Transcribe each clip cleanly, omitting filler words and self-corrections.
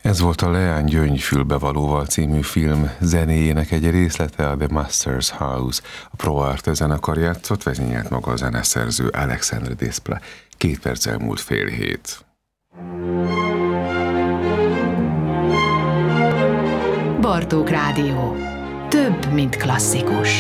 Ez volt a Leány Gyöngy fülbevalóval című film zenéjének egy részlete, a The Master's House. A Pro Arte zenekar játszott, vezényelt maga a zeneszerző Alexandre Desplat. 2 perc elmúlt 6:30. Bartók Rádió. Több, mint klasszikus.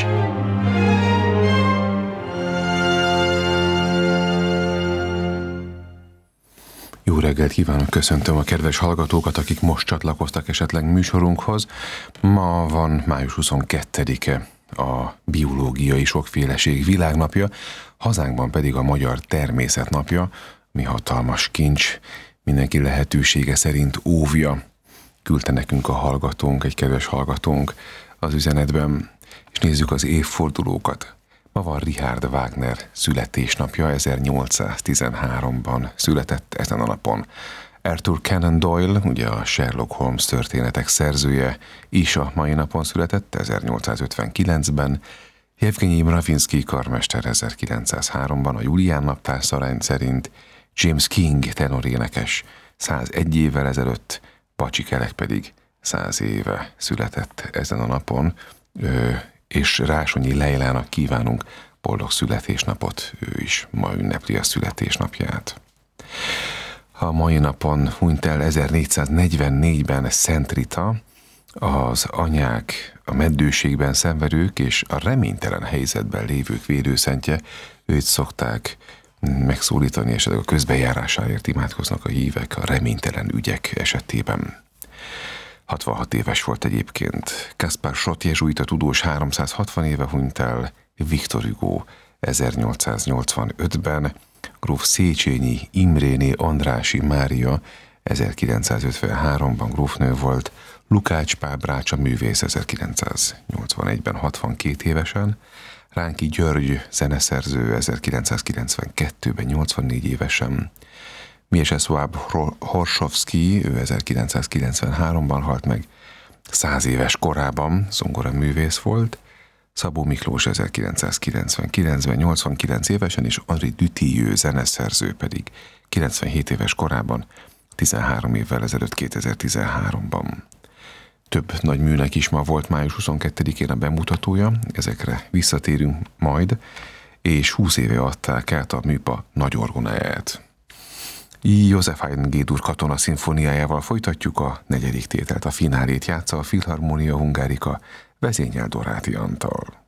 Jó reggelt kívánok, köszöntöm a kedves hallgatókat, akik most csatlakoztak esetleg műsorunkhoz. Ma van május 22-e, a biológiai sokféleség világnapja, hazánkban pedig a Magyar Természetnapja, mi hatalmas kincs, mindenki lehetősége szerint óvja. Küldte nekünk a hallgatónk, egy kedves hallgatónk az üzenetben, és nézzük az évfordulókat. Ma van Richard Wagner születésnapja, 1813-ban született ezen a napon. Arthur Conan Doyle, ugye a Sherlock Holmes történetek szerzője is a mai napon született, 1859-ben. Jevgenyi Mravinsky karmester 1903-ban, a Julián naptár szerint. James King tenorénekes 101 évvel ezelőtt, Pacsi Kelek pedig 100 éve született ezen a napon, és Rásonyi Lejlának kívánunk boldog születésnapot, ő is ma ünnepli a születésnapját. A mai napon hunyt el 1444-ben Szent Rita, az anyák, a meddőségben szenvedők és a reménytelen helyzetben lévők védőszentje, őt szokták megszólítani, és a közbejárásáért imádkoznak a hívek a reménytelen ügyek esetében. 66 éves volt egyébként. Kaspar Schott jezsuita tudós 360 éve hunyt el, Viktor Hugo 1885-ben, gróf Széchenyi Imréné Andrássy Mária 1953-ban grófnő volt, Lukács Pál Brácsa művész 1981-ben 62 évesen, Ránki György zeneszerző 1992-ben 84 évesen, Mieczysław Horszowski, ő 1993-ban halt meg, 100 éves korában zongoraművész volt, Szabó Miklós 1999-ben 89 évesen, és Henri Dutilleux zeneszerző pedig 97 éves korában, 13 évvel ezelőtt 2013-ban. Több nagy műnek is ma volt május 22-én a bemutatója, ezekre visszatérünk majd, és 20 éve adták át a műpa nagy orgonáját. József Haydn G-dur katona szimfóniájával folytatjuk a 4. tételt, a finálét játsza a Philharmonia Hungarica vezényel Doráti Antal.